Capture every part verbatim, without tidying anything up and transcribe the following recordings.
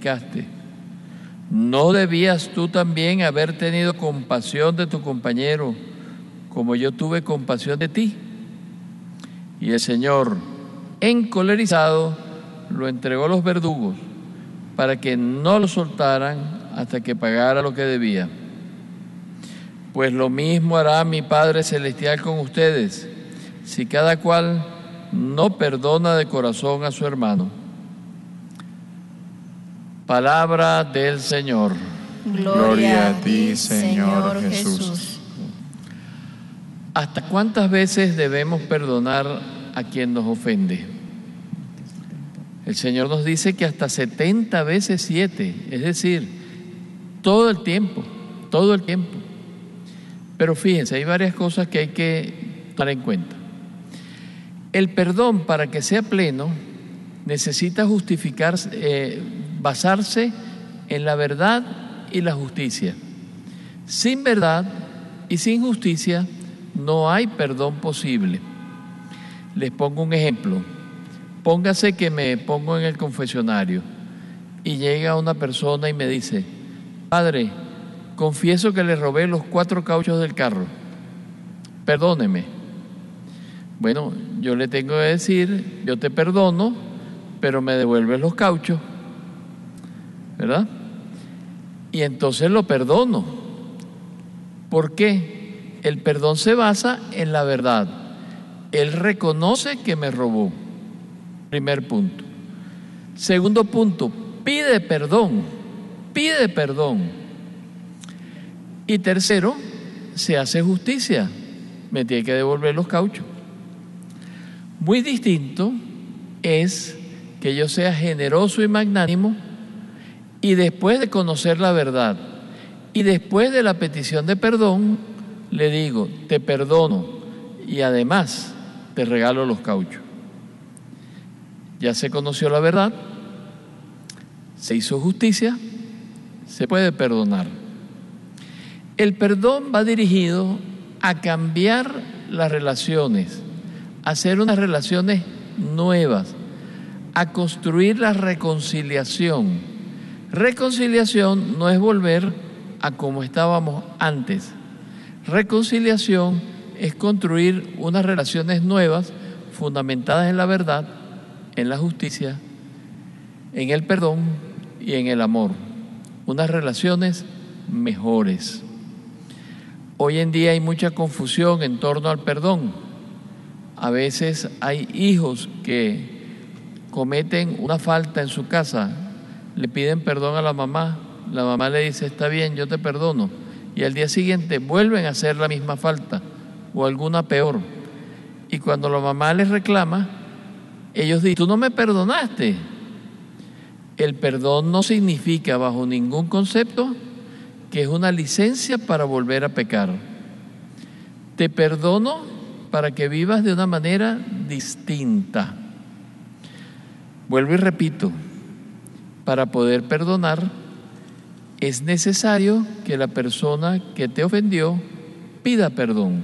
pecaste. ¿No debías tú también haber tenido compasión de tu compañero, como yo tuve compasión de ti? Y el Señor, encolerizado, lo entregó a los verdugos para que no lo soltaran hasta que pagara lo que debía. Pues lo mismo hará mi Padre Celestial con ustedes, si cada cual no perdona de corazón a su hermano. Palabra del Señor. Gloria a ti, Señor Jesús. ¿Hasta cuántas veces debemos perdonar a quien nos ofende? El Señor nos dice que hasta setenta veces siete, es decir, todo el tiempo, todo el tiempo. Pero fíjense, hay varias cosas que hay que tomar en cuenta. El perdón, para que sea pleno, necesita justificarse, eh, basarse en la verdad y la justicia. Sin verdad y sin justicia no hay perdón posible. Les pongo un ejemplo. Póngase que me pongo en el confesionario y llega una persona y me dice: Padre, confieso que le robé los cuatro cauchos del carro, perdóneme. Bueno, yo le tengo que decir: yo te perdono, pero me devuelves los cauchos, ¿verdad? Y entonces lo perdono. ¿Por qué? El perdón se basa en la verdad. Él reconoce que me robó. Primer punto. Segundo punto, pide perdón, pide perdón. Y tercero, se hace justicia, me tiene que devolver los cauchos. Muy distinto es que yo sea generoso y magnánimo y después de conocer la verdad y después de la petición de perdón, le digo: te perdono y además te regalo los cauchos. Ya se conoció la verdad, se hizo justicia, se puede perdonar. El perdón va dirigido a cambiar las relaciones, a hacer unas relaciones nuevas, a construir la reconciliación. Reconciliación no es volver a como estábamos antes. Reconciliación es construir unas relaciones nuevas fundamentadas en la verdad, en la justicia, en el perdón y en el amor. Unas relaciones mejores. Hoy en día hay mucha confusión en torno al perdón. A veces hay hijos que cometen una falta en su casa, le piden perdón a la mamá, la mamá le dice: está bien, yo te perdono, y al día siguiente vuelven a hacer la misma falta o alguna peor. Y cuando la mamá les reclama, ellos dicen: tú no me perdonaste. El perdón no significa bajo ningún concepto que es una licencia para volver a pecar. Te perdono para que vivas de una manera distinta. Vuelvo y repito, para poder perdonar es necesario que la persona que te ofendió pida perdón.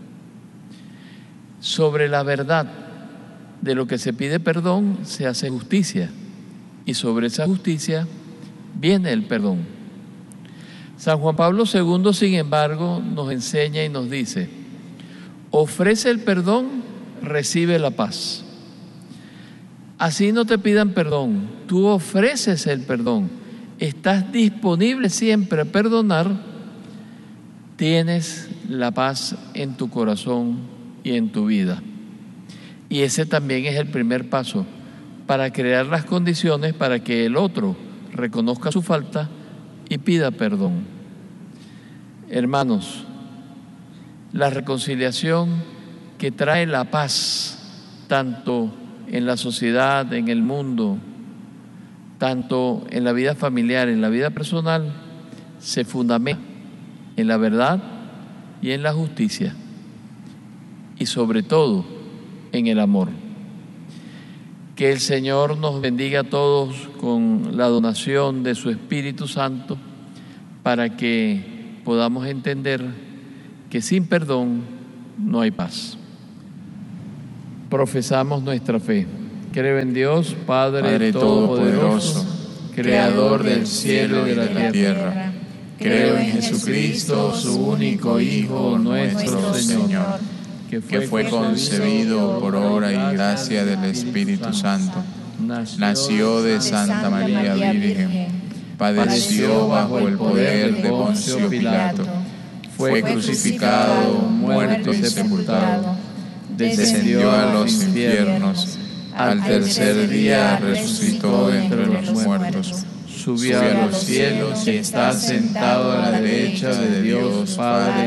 Sobre la verdad de lo que se pide perdón se hace justicia, y sobre esa justicia viene el perdón. San Juan Pablo segundo, sin embargo, nos enseña y nos dice: ofrece el perdón, recibe la paz. Así no te pidan perdón, tú ofreces el perdón, estás disponible siempre a perdonar, tienes la paz en tu corazón y en tu vida. Y ese también es el primer paso para crear las condiciones para que el otro reconozca su falta y pida perdón. Hermanos, la reconciliación que trae la paz, tanto en la sociedad, en el mundo, tanto en la vida familiar, en la vida personal, se fundamenta en la verdad y en la justicia, y sobre todo en el amor. Que el Señor nos bendiga a todos con la donación de su Espíritu Santo, para que podamos entender que sin perdón no hay paz. Profesamos nuestra fe. Creo en Dios, Padre, Padre Todopoderoso, creador del cielo y de la tierra. Creo en Jesucristo, su único Hijo, nuestro Señor, que fue concebido por obra y gracia del Espíritu Santo. Nació de Santa María Virgen, padeció bajo el poder de Poncio Pilato, fue crucificado, muerto y sepultado, descendió a los infiernos, al tercer día resucitó entre los muertos, subió a los cielos y está sentado a la derecha de Dios Padre